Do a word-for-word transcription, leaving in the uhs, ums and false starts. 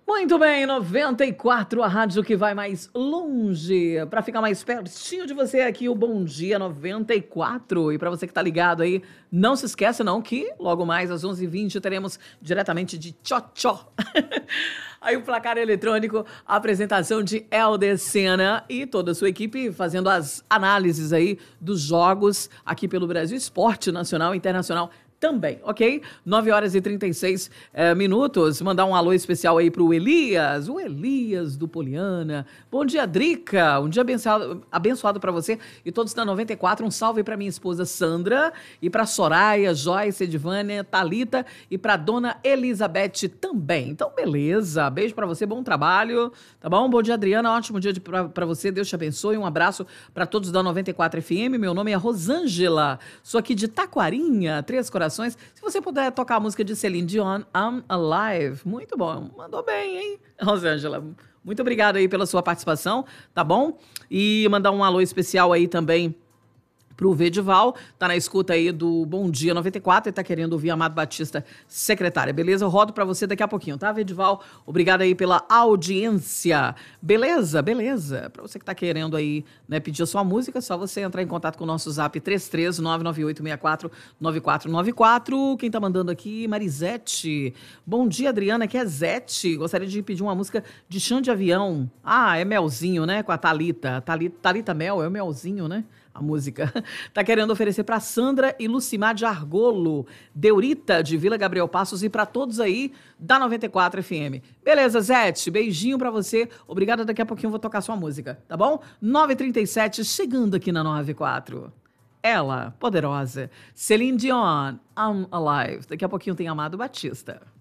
Muito bem, noventa e quatro, a rádio que vai mais longe. Para ficar mais pertinho de você aqui, o Bom Dia noventa e quatro. E para você que tá ligado aí, não se esqueça não que logo mais às onze e vinte teremos diretamente de Tchó-Tchó. Aí o placar eletrônico, a apresentação de Helder Senna e toda a sua equipe fazendo as análises aí dos jogos aqui pelo Brasil, esporte nacional e internacional também, ok? nove horas e trinta e seis eh, minutos. Mandar um alô especial aí pro Elias, o Elias do Poliana. Bom dia, Drica. Um dia abençoado, abençoado para você e todos da noventa e quatro. Um salve para minha esposa Sandra e para Soraya, Joyce, Edvânia, Thalita e para dona Elizabeth também. Então, beleza. Beijo para você, bom trabalho, tá bom? Bom dia, Adriana. Ótimo dia para você. Deus te abençoe. Um abraço para todos da noventa e quatro F M. Meu nome é Rosângela. Sou aqui de Taquarinha, Três Corações. Se você puder tocar a música de Celine Dion, I'm Alive. Muito bom. Mandou bem, hein, Rosângela? Muito obrigado aí pela sua participação, tá bom? E mandar um alô especial aí também pro Vedival, tá na escuta aí do Bom Dia noventa e quatro e tá querendo ouvir Amado Batista, secretária, beleza? Eu rodo pra você daqui a pouquinho, tá, Vedival? Obrigado aí pela audiência, beleza? Beleza. Pra você que tá querendo aí, né, pedir a sua música, é só você entrar em contato com o nosso zap três três nove nove oito seis quatro nove quatro nove quatro. Quem tá mandando aqui, Marisete. Bom dia, Adriana, aqui é Zete. Gostaria de pedir uma música de Chão de Avião. Ah, é Melzinho, né? Com a Thalita. Thalita, Thalita Mel, é o Melzinho, né? A música. Tá querendo oferecer para Sandra e Lucimar de Argolo, Deurita de Vila Gabriel Passos e para todos aí da noventa e quatro F M. Beleza, Zete? Beijinho para você. Obrigada, daqui a pouquinho eu vou tocar sua música, tá bom? nove e trinta e sete, chegando aqui na noventa e quatro. Ela, poderosa. Celine Dion, I'm Alive. Daqui a pouquinho tem Amado Batista.